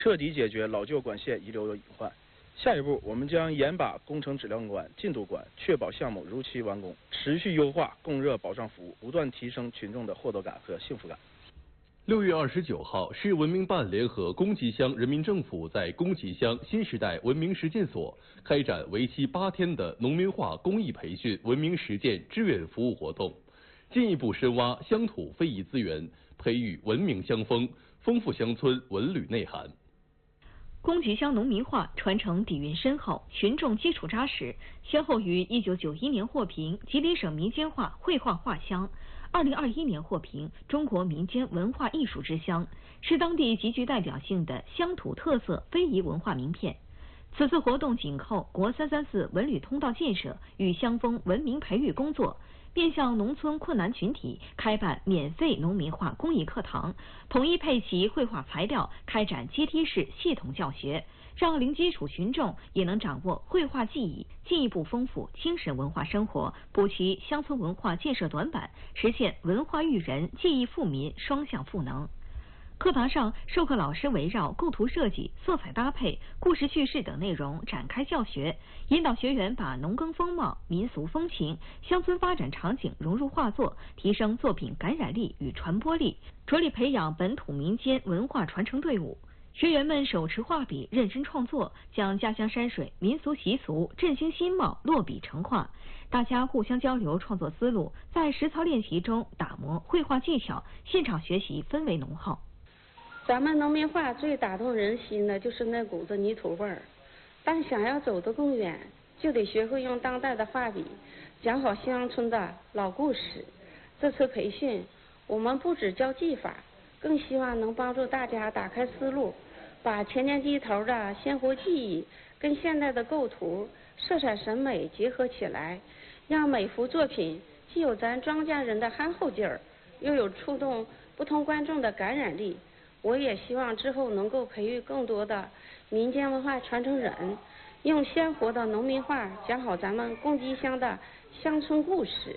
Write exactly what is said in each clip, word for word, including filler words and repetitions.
彻底解决老旧管线遗留的隐患。下一步，我们将严把工程质量关、进度关，确保项目如期完工，持续优化供热保障服务，不断提升群众的获得感和幸福感。 六月二十九号，市文明办联合公集乡人民政府在公集乡新时代文明实践所开展为期八天的农民化公益培训文明实践志愿服务活动，进一步深挖乡土非遗资源，培育文明乡风，丰富乡村文旅内涵。 公集乡农民化传承底蕴深厚，群众基础扎实，先后于一九九一年获评吉林省民间画绘画画乡，二零二一年获评中国民间文化艺术之乡，是当地极具代表性的乡土特色非遗文化名片。此次活动紧扣国三三四文旅通道建设与乡风文明培育工作，面向农村困难群体开办免费农民化公益课堂，统一配齐绘画材料，开展阶梯式系统教学，让零基础群众也能掌握绘画技艺，进一步丰富精神文化生活，补齐乡村文化建设短板，实现文化育人、技艺富民双向赋能。课堂上，授课老师围绕构图设计、色彩搭配、故事叙事等内容展开教学，引导学员把农耕风貌、民俗风情、乡村发展场景融入画作，提升作品感染力与传播力，着力培养本土民间文化传承队伍。学员们手持画笔，认真创作，将家乡山水、民俗习俗、振兴新貌落笔成画。大家互相交流创作思路，在实操练习中打磨绘画技巧，现场学习氛围浓厚。 咱们农民画最打动人心的就是那股子泥土味儿，但想要走得更远，就得学会用当代的画笔讲好乡村的老故事。这次培训，我们不只教技法，更希望能帮助大家打开思路，把前年低头的鲜活技艺跟现代的构图、色彩审美结合起来，让每幅作品既有咱庄稼人的憨厚劲儿，又有触动不同观众的感染力。我也希望之后能够培育更多的民间文化传承人，用鲜活的农民话讲好咱们公集乡的乡村故事。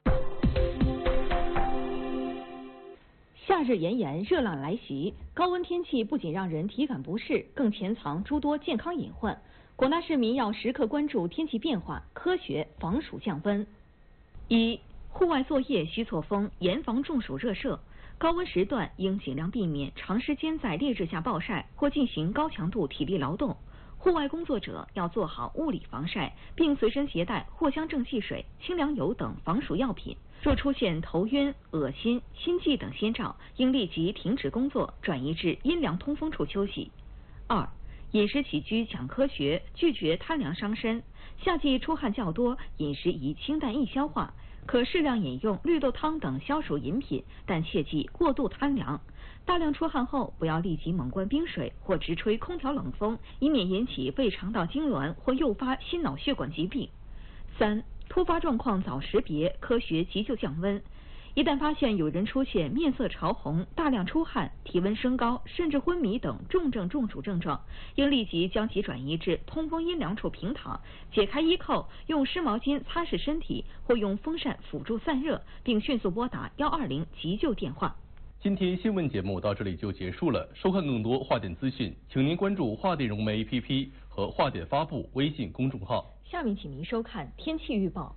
夏日炎炎，热浪来袭，高温天气不仅让人体感不适，更潜藏诸多健康隐患。广大市民要时刻关注天气变化，科学防暑降温。一、户外作业需错峰，严防中暑热射。高温时段应尽量避免长时间在烈日下暴晒或进行高强度体力劳动。户外工作者要做好物理防晒，并随身携带藿香正气水、清凉油等防暑药品。若出现头晕、恶心、心悸等先兆，应立即停止工作，转移至阴凉通风处休息。二、饮食起居讲科学，拒绝贪凉伤身。夏季出汗较多，饮食宜清淡易消化。可适量饮用绿豆汤等消暑饮品，但切忌过度贪凉。大量出汗后，不要立即猛灌冰水或直吹空调冷风，以免引起胃肠道痉挛或诱发心脑血管疾病。三、突发状况早识别，科学急救降温。一旦发现有人出现面色潮红、大量出汗、体温升高，甚至昏迷等重症中暑症状，应立即将其转移至通风阴凉处平躺，解开衣扣，用湿毛巾擦拭身体，或用风扇辅助散热，并迅速拨打一二零急救电话。 今天新闻节目到这里就结束了。收看更多话点资讯，请您关注话点融媒 A P P 和话点发布微信公众号。 下面请您收看天气预报。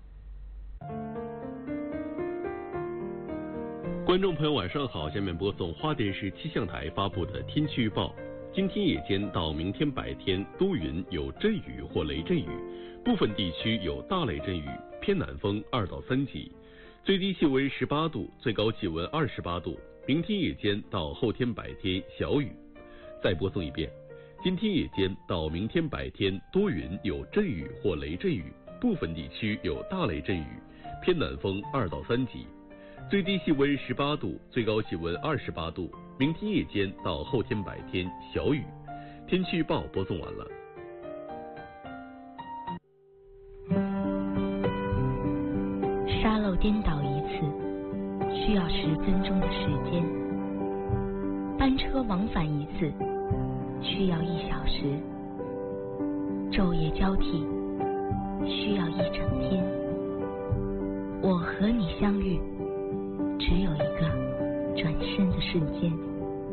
观众朋友晚上好，下面播送花电视气象台发布的天气预报。今天夜间到明天白天多云，有阵雨或雷阵雨，部分地区有大雷阵雨，偏南风二到三级，最低气温十八度，最高气温二十八度。明天夜间到后天白天小雨。再播送一遍，今天夜间到明天白天多云，有阵雨或雷阵雨，部分地区有大雷阵雨，偏南风二到三级。最低气温十八度，最高气温二十八度。明天夜间到后天白天小雨。天气预报播送完了。 沙漏颠倒一次需要十分钟的时间，班车往返一次需要一小时，昼夜交替需要一整天。我和你相遇，只有一个转身的瞬间。